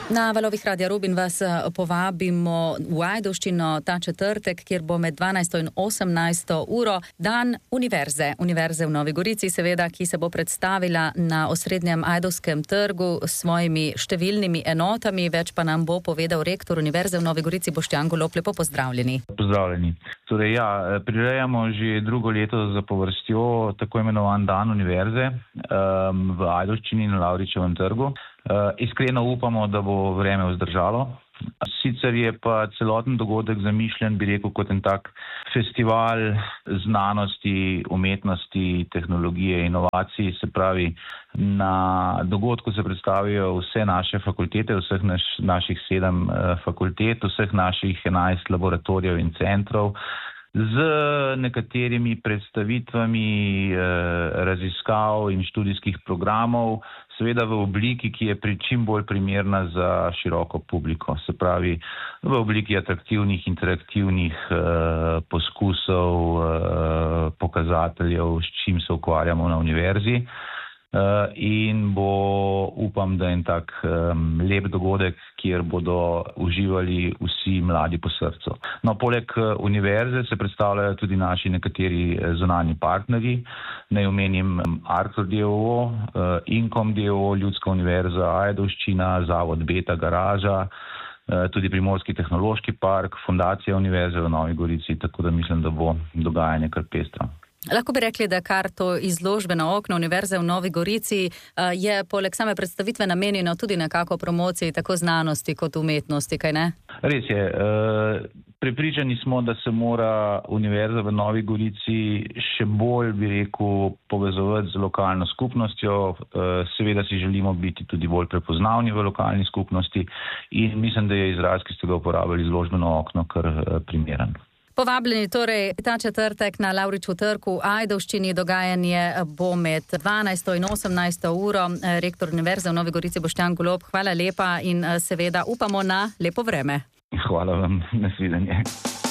Na valovih Radia Rubin vas povabimo v Ajdovščino ta četrtek, kjer bo med 12. in 18. uro dan Univerze v Novi Gorici, seveda, ki se bo predstavila na osrednjem Ajdovskem trgu s svojimi številnimi enotami. Več pa nam bo povedal rektor Univerze v Novi Gorici Boštjan Golob. Lepo pozdravljeni. Pozdravljeni. Torej prirejamo že drugo leto zapovrstjo tako imenovan dan Univerze v Ajdovščini na Lavričevem trgu. Iskreno upamo, da bo vreme vzdržalo. Sicer je pa celoten dogodek zamišljen, bi rekel, kot en tak festival znanosti, umetnosti, tehnologije, inovacij. Se pravi, na dogodku se predstavijo vse naše fakultete, vseh naših 7 fakultet, vseh naših 11 laboratorijev in centrov, z nekaterimi predstavitvami raziskav in študijskih programov, seveda v obliki, ki je čim bolj primerna za široko publiko. Se pravi, v obliki atraktivnih, interaktivnih poskusov, pokazateljev, s čim se ukvarjamo na univerzi. In bo, upam, da en tak lep dogodek, kjer bodo uživali vsi mladi po srcu. No, poleg univerze se predstavljajo tudi naši nekateri zunanji partnerji. Naj omenim Arcor d.o.o., Inkom d.o.o., Ljudska univerza Ajdovščina, Zavod Beta Garaža, tudi Primorski tehnološki park, Fundacija Univerze v Novi Gorici, tako da mislim, da bo dogajanje kar pestro. Lahko bi rekli, da kar to izložbeno okno Univerze v Novi Gorici je poleg same predstavitve namenjeno tudi nekako promociji tako znanosti kot umetnosti, kaj ne? Res je. Prepričani smo, da se mora Univerza v Novi Gorici še bolj, bi rekel, povezovati z lokalno skupnostjo. Seveda si želimo biti tudi bolj prepoznavni v lokalni skupnosti in mislim, da je izraz, ki ste ga uporabili, izložbeno okno, kar primeren. Povabljeni torej ta četrtek na Lavričev trg v Ajdovščini. Dogajanje bo med 12. in 18. uro. Rektor Univerze v Novi Gorici Boštjan Golob, hvala lepa in seveda upamo na lepo vreme. Hvala vam, nasvidenje.